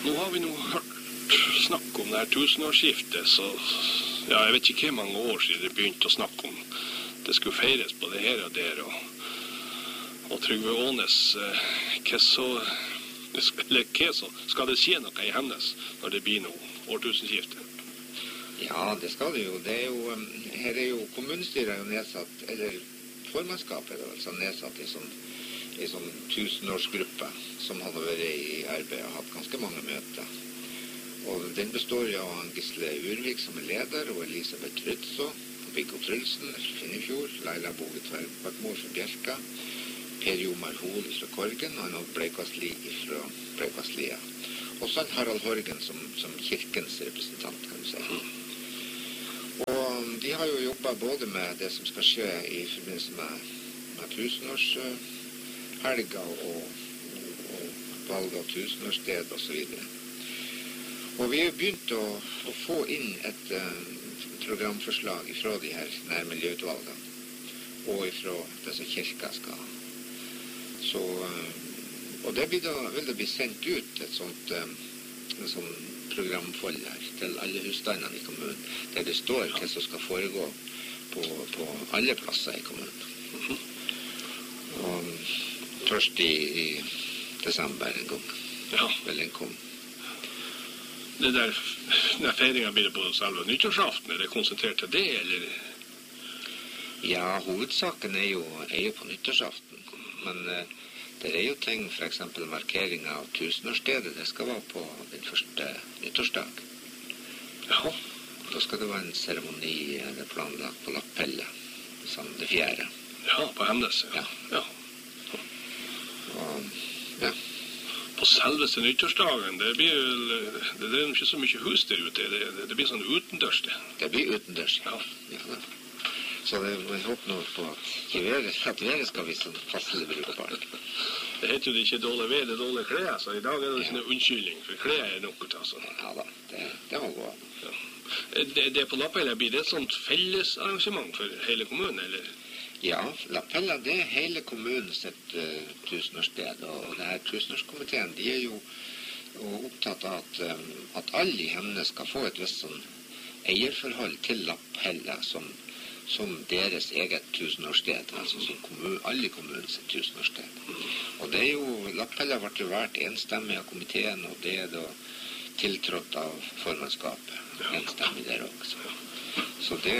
Nå har vi nå hørt snakk om det her tusenårsskiftet, så ja, jeg vet ikke hvor mange år siden det begynte å snakke om. Det skulle feires på det her og der, og Trygve Ånes, hva så skal det skje noe i hennes når det blir noe årtusenskifte? Ja, det skal det jo. Her er jo kommunestyret jo nedsatt, eller formannskapet er det altså nedsatt i sånn tusenårsgruppe som hadde vært i arbeid og hatt ganske mange møter. Og den består jo av Gisle Urvik som er leder, og Elisabeth Rytso, Viggo Trulsen fra Finnefjord, Laila Boge Tverrbakmor fra Bjerka, Per Jomar Hol fra Korgen, og en Bleikvassli fra Bleikvasslia. Og så Harald Horgen som kirkens representant, kan du si. Og de har jo jobbet både med det som skal skje i forbindelse med tusenårshelga og valg av tusenårssted og så videre. Og vi har begynt å få inn et programforslag fra de her nærmiljøutvalgene, og fra det som kirka skal ha. Og det vil det bli sendt ut en sånn programfolder til alle husstandene i kommunen, der det står hva som skal foregå på alle plasser i kommunen. Og først i desember en gang, vel en kom. Det der feiringen blir det på selve nyttårsaften, er det konsentrert til det, eller? Ja, hovedsaken er jo på nyttårsaften, men det er jo ting, for eksempel markering av tusenårsstedet, det skal være på den første nyttårsdag. Ja. Da skal det være en seremoni planlagt på Lappelle, som det 4. Ja, på Hemnes, ja. Og, ja. På selveste nyttårsdagen, det er ikke så mye hus der ute, det blir sånn utendørs det. Det blir utendørs, ja. Så jeg håper nå på at været skal bli sånn passelig brukbart. Det heter jo ikke dårlig vær, det er dårlig klær, så i dag er det sånn unnskyldning, for klær er nok altså. Ja da, det må gå. Ja. Det på Lappella, blir det et sånt felles arrangement for hele kommunen, eller? Ja, Lappella, det er hele kommunens tusenårssted, og det her tusenårskomiteen, de er jo opptatt av at alle i Hemnes skal få et visst sånn eierforhold til Lappella som deres eget tusenårssted, altså som alle kommunens tusenårssted. Og det er jo, Lappella ble jo vært enstemmig av komiteen, og det er da tiltrådt av formannskapet, enstemmig der også. Så det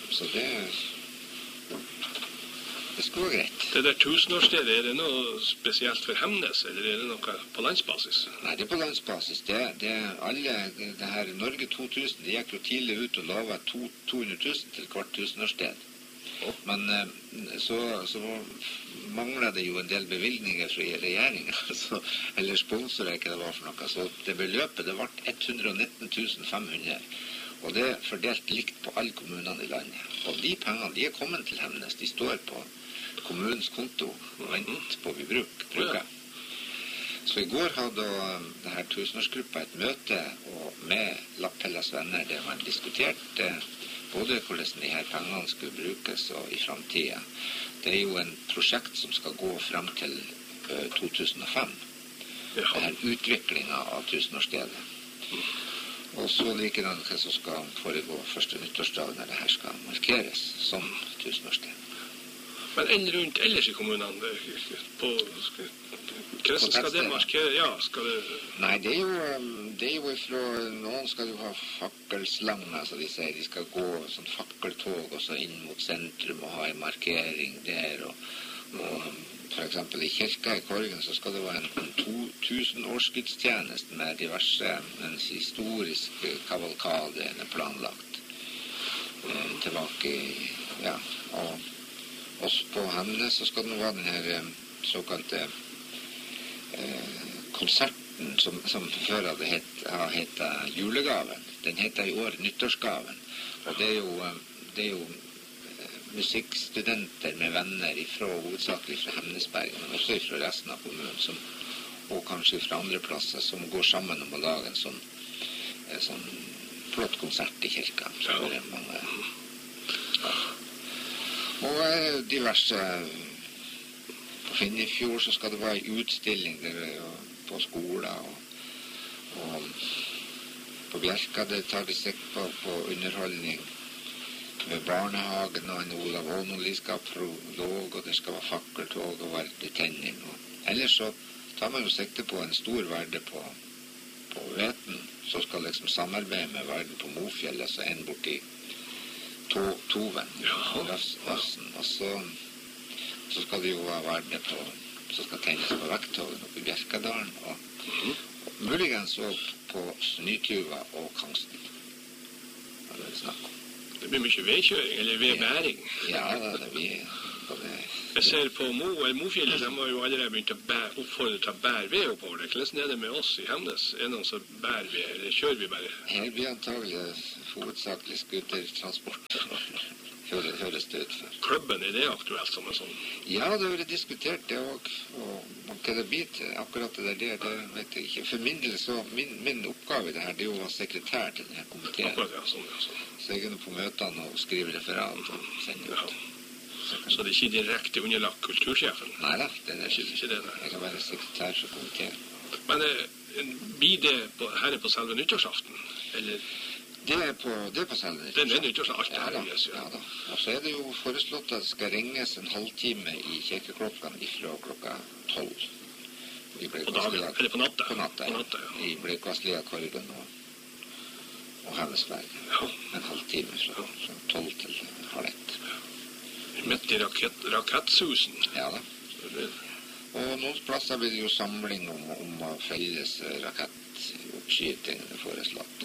skulle være greit. Det der tusenårsstedet, er det noe spesielt for Hemnes, eller er det noe på landsbasis? Nei, det er på landsbasis. Det her Norge 2000, de gikk jo tidlig ut og lovet 200 000 til hvert tusenårssted. Men så mangler det jo en del bevilgninger fra regjeringen, eller sponsorer, ikke det var for noe. Så det beløpet, det ble 119 500. Og det er fordelt likt på alle kommunene i landet. Og de pengene, de er kommet til Hemnes. De står på kommunens konto og venter på vi bruker. Så i går hadde det her tusenårsgruppa et møte med Lappellas venner der man diskuterte både hvordan de her pengene skulle brukes og i fremtiden. Det er jo en prosjekt som skal gå frem til 2005. Det er utviklingen av tusenårsstedet. Og så likedan hva som skal foregå første nyttårsdag når det her skal markeres som tusenårssted. Men enn rundt ellers i kommunene, hva skal det markere? Ja, skal det... Nei, det er jo ifra, noen skal jo ha fakkelslanger, så de sier, de skal gå sånn fakkeltog og så inn mot sentrum og ha en markering der, og for eksempel i kirka i Korgen så skal det være en 2000-årsgudstjeneste med diverse, en historisk kavalkade planlagt tilbake, ja, og også på Hemnes så skal det være den her såkalte konserten som før hadde hett julegaven. Den heter i år nyttårsgaven, og det er jo musikkstudenter med venner hovedsakelig fra Hemnesberg, men også fra resten av kommunen, og kanskje fra andre plasser, som går sammen om å lage en sånn flott konsert i kirka. Så det er mange... Og diverse... På Finnefjord så skal det være utstilling på skoler, Og på Bjerka det tar de seg på underholdning med barnehagen, og en Olav Ånoli skal ha prolog, og det skal være fakkeltog og verdetenning. Ellers så tar man jo sikte på en stor verde på Veten, så skal liksom samarbeide med verden på Mofjellet, så en borti Toven og Vassen, og så skal det jo være verde på, så skal tennes på Vektågen oppe i Bjerkadalen, og muligens også på Snytuva og Kangsten. Det er det snakk om. Det blir mye vedkjøring, eller vedbæring. Ja, det blir både... Jeg ser på Mofjellet, de har jo allerede begynt å oppfordre til å bære ved oppover det. Hvordan er det med oss i Hemnes? Er det noen som bærer ved, eller kjører vi bare? Her blir antagelig hovedsakelig skutertransport. Høres det ut for. Klubben, er det aktuelt som en sånn? Ja, det har vært diskutert det også, og hva det blir til akkurat det vet jeg ikke. For min del, så min oppgave i det her, det er jo å være sekretær til denne komiteen. Akkurat, ja, sånn. Så jeg er på møtene og skriver referat og sender ut. Så det er ikke direkte underlagt kultursjefen? Neida, det er ikke det. Jeg kan være sekretær for komiteen. Men blir det her på selve nyttårsaften, eller? Det er på selve nyttårsaften. Det er nyttårsaften, alt det her. Ja da. Og så er det jo foreslått at det skal ringes en halvtime i kirkeklokkene ifra klokka 12. På dagen, eller på natta? På natta, ja. I Bleikvasslia Korgen og Hemnesberg. Ja. En halvtime fra 12 til 12:30. Midt i rakettsusen. Ja da. Og noen plasser blir det jo samling om felles rakettoppskyting foreslått.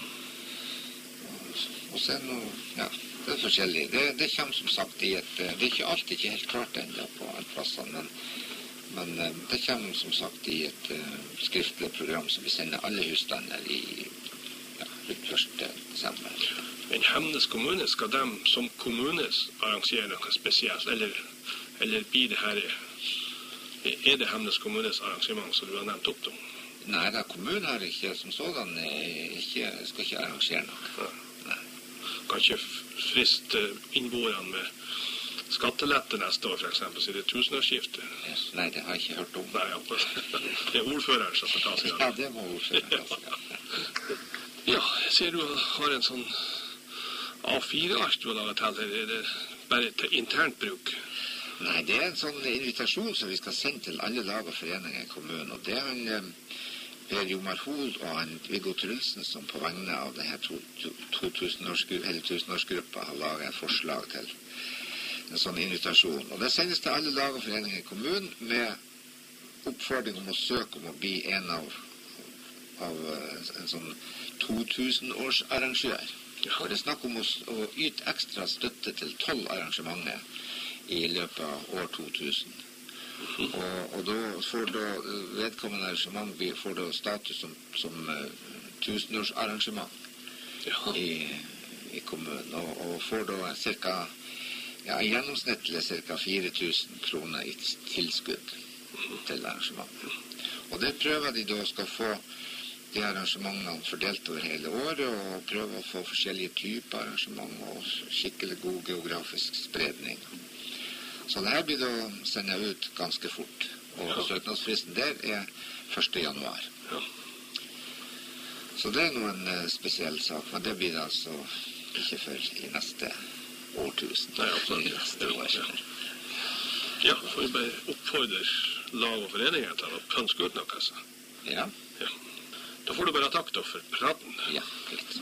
Og så er det noe, ja, det er forskjellig. Det kommer som sagt det er ikke alltid ikke helt klart enda på alle plassene, men det kommer som sagt i et skriftlig program som vi sender alle husstander i rundt 1. desember. Men Hemnes kommune, skal de som kommune arrangere noe spesielt, eller blir det her, er det Hemnes kommunes arrangement som du har nevnt opp da? Nei, da kommunen har ikke som sådan, skal ikke arrangere noe. Nei. Kan ikke friste innboerne med skattelette neste år, for eksempel, så det er tusenårsskifte? Yes. Nei, det har jeg ikke hørt om. Nei, det er ordføreren som får ta seg av det. Ja, det må ordføreren ta seg av. Ja, jeg ser du har en sånn A4-ark du har laget til, er det bare til internt bruk? Nei, det er en sånn invitasjon som vi skal sende til alle lag og foreninger i kommunen, og det er Per Jomar Hol og Viggo Trulsen som på vegne av det her 1000-årsgruppa har laget et forslag til en sånn invitasjon. Og det sendes til alle lag og foreninger i kommunen med oppfordring om å søke om å bli en av en sånn 2000-årsarrangør. Og det er snakk om å yte ekstra støtte til 12 arrangementer i løpet av år 2000. Og da får vedkommende arrangement får da status som 1000-årsarrangement i kommunen, og får da gjennomsnittlig ca. 4000 kroner i tilskudd til arrangementet. Og det prøver de da skal få de arrangementene fordelt over hele året, og prøve å få forskjellige typer arrangement og skikkelig god geografisk spredning. Så det her blir da sendt ut ganske fort, og søknadsfristen der er 1. januar. Ja. Så det er noen spesiell sak, men det blir det altså ikke før i neste årtusen. Nei, absolutt. I neste år. Ja, får vi bare oppfordre lag og foreninger til å pønske ut noe, altså. Ja. Da får du bare takk for praten. Ja, greit.